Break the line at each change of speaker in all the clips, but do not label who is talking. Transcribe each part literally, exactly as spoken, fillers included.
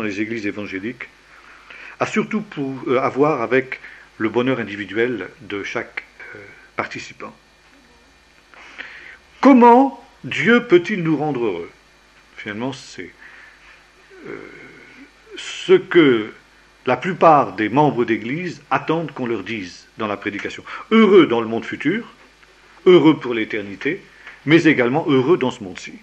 dans les églises évangéliques, a surtout pour euh, à voir avec le bonheur individuel de chaque euh, participant. Comment Dieu peut-il nous rendre heureux? Finalement, c'est euh, ce que la plupart des membres d'Église attendent qu'on leur dise dans la prédication. Heureux dans le monde futur, heureux pour l'éternité, mais également heureux dans ce monde-ci.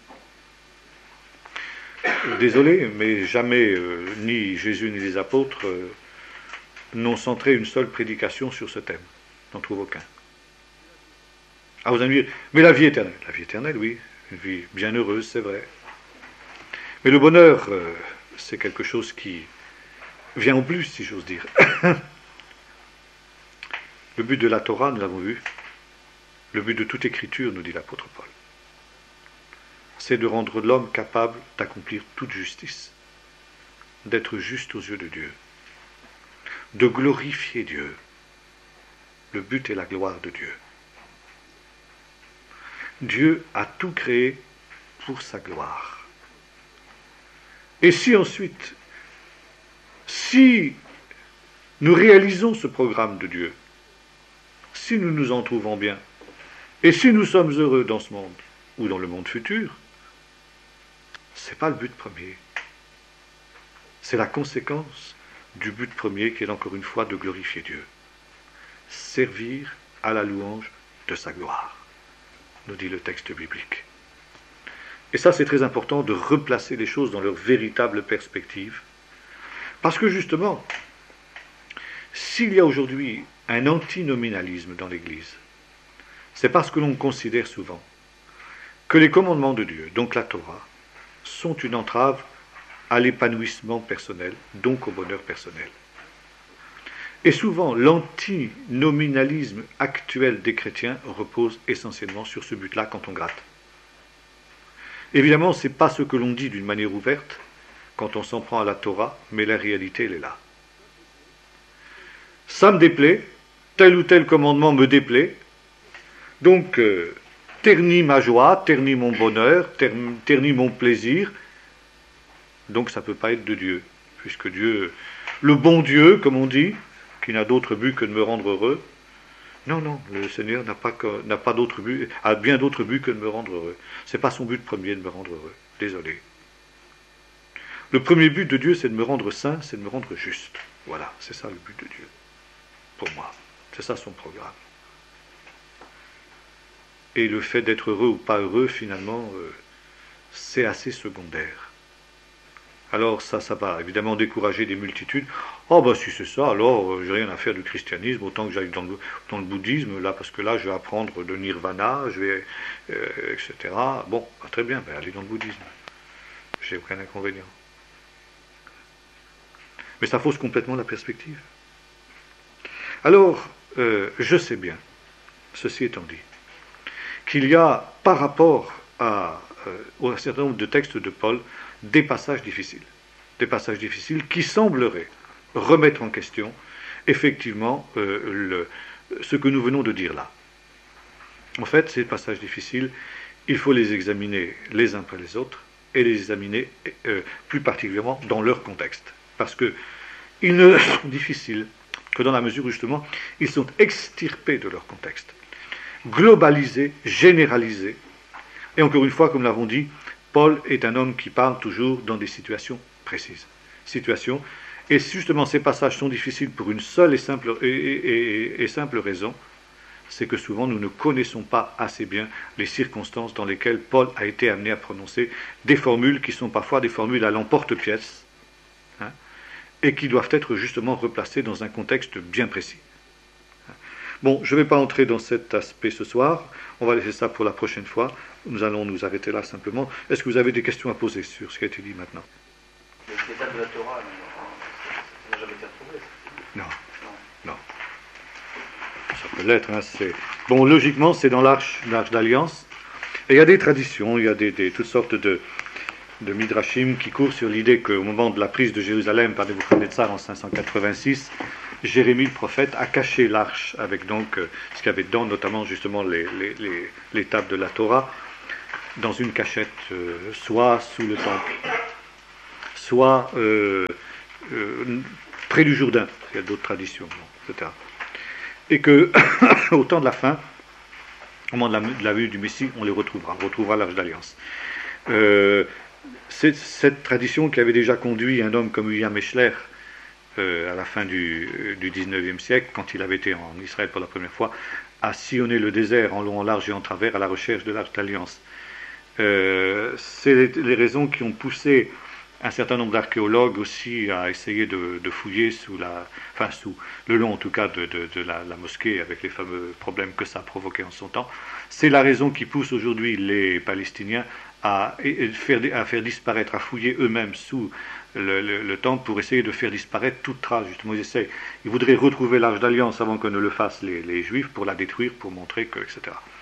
Désolé, mais jamais euh, ni Jésus ni les apôtres euh, n'ont centré une seule prédication sur ce thème. On n'en trouve aucun. Ah, vous allez me dire, mais la vie éternelle. La vie éternelle, oui, une vie bien heureuse, c'est vrai. Mais le bonheur, euh, c'est quelque chose qui vient en plus, si j'ose dire. Le but de la Torah, nous l'avons vu, le but de toute écriture, nous dit l'apôtre Paul, c'est de rendre l'homme capable d'accomplir toute justice, d'être juste aux yeux de Dieu, de glorifier Dieu. Le but est la gloire de Dieu. Dieu a tout créé pour sa gloire. Et si ensuite, si nous réalisons ce programme de Dieu, si nous nous en trouvons bien, et si nous sommes heureux dans ce monde, ou dans le monde futur, ce n'est pas le but premier. C'est la conséquence du but premier qui est encore une fois de glorifier Dieu. Servir à la louange de sa gloire, nous dit le texte biblique. Et ça, c'est très important de replacer les choses dans leur véritable perspective. Parce que justement, s'il y a aujourd'hui un antinominalisme dans l'Église, c'est parce que l'on considère souvent que les commandements de Dieu, donc la Torah, sont une entrave à l'épanouissement personnel, donc au bonheur personnel. Et souvent, l'antinominalisme actuel des chrétiens repose essentiellement sur ce but-là quand on gratte. Évidemment, ce n'est pas ce que l'on dit d'une manière ouverte quand on s'en prend à la Torah, mais la réalité, elle est là. Ça me déplaît, tel ou tel commandement me déplaît, donc euh, ternit ma joie, ternit mon bonheur, ternit mon plaisir, donc ça ne peut pas être de Dieu, puisque Dieu, le bon Dieu, comme on dit, qui n'a d'autre but que de me rendre heureux, non, non, le Seigneur n'a pas, que, n'a pas d'autre but, a bien d'autres buts que de me rendre heureux. Ce n'est pas son but premier de me rendre heureux, désolé. Le premier but de Dieu, c'est de me rendre saint, c'est de me rendre juste. Voilà, c'est ça le but de Dieu, pour moi. C'est ça son programme. Et le fait d'être heureux ou pas heureux, finalement, euh, c'est assez secondaire. Alors ça, ça va évidemment décourager des multitudes. Oh ben si c'est ça, alors euh, j'ai rien à faire du christianisme, autant que j'aille dans le, dans le bouddhisme, là, parce que là, je vais apprendre le nirvana, je vais, euh, et cetera. Bon, bah, très bien, ben, allez dans le bouddhisme. J'ai aucun inconvénient. Mais ça fausse complètement la perspective. Alors, euh, je sais bien, ceci étant dit, qu'il y a, par rapport à, euh, à un certain nombre de textes de Paul, des passages difficiles. Des passages difficiles qui sembleraient remettre en question, effectivement, euh, le, ce que nous venons de dire là. En fait, ces passages difficiles, il faut les examiner les uns après les autres, et les examiner euh, plus particulièrement dans leur contexte. Parce qu'ils ne sont difficiles que dans la mesure où, justement, ils sont extirpés de leur contexte, globalisés, généralisés. Et encore une fois, comme nous l'avons dit, Paul est un homme qui parle toujours dans des situations précises. Situations, et justement, ces passages sont difficiles pour une seule et simple, et, et, et, et simple raison, c'est que souvent nous ne connaissons pas assez bien les circonstances dans lesquelles Paul a été amené à prononcer des formules qui sont parfois des formules à l'emporte-pièce, hein, et qui doivent être justement replacées dans un contexte bien précis. Bon, je ne vais pas entrer dans cet aspect ce soir, on va laisser ça pour la prochaine fois. Nous allons nous arrêter là simplement. Est-ce que vous avez des questions à poser sur ce qui a été dit maintenant?
L'étape de la Torah, ça n'a jamais été retrouvé.
Non, non. Ça peut l'être. Hein, c'est... Bon, logiquement, c'est dans l'arche, l'arche d'alliance. Et il y a des traditions, il y a des, des, toutes sortes de, de midrashim qui courent sur l'idée qu'au moment de la prise de Jérusalem par Nebuchadnezzar en cinq cent quatre-vingt-six, Jérémie le prophète a caché l'arche avec donc euh, ce qu'il y avait dedans, notamment justement les, les, les, les tables de la Torah, dans une cachette, euh, soit sous le temple, soit euh, euh, près du Jourdain. Il y a d'autres traditions, et cetera. Et que, au temps de la fin, au moment de la, de la venue du Messie, on les retrouvera, on retrouvera l'Arche d'Alliance. Euh, c'est cette tradition qui avait déjà conduit un homme comme William Eshler euh, à la fin du, du dix-neuvième siècle, quand il avait été en Israël pour la première fois, à sillonner le désert en long, en large et en travers à la recherche de l'Arche d'Alliance. Euh, c'est les raisons qui ont poussé un certain nombre d'archéologues aussi à essayer de, de fouiller sous la, enfin sous le long en tout cas de, de, de la, la mosquée, avec les fameux problèmes que ça a provoqué en son temps. C'est la raison qui pousse aujourd'hui les Palestiniens à faire, à faire disparaître, à fouiller eux-mêmes sous le, le, le temple pour essayer de faire disparaître toute trace. Justement, ils essaient, ils voudraient retrouver l'Arche d'Alliance avant que ne le fassent les, les Juifs pour la détruire, pour montrer que, et cetera.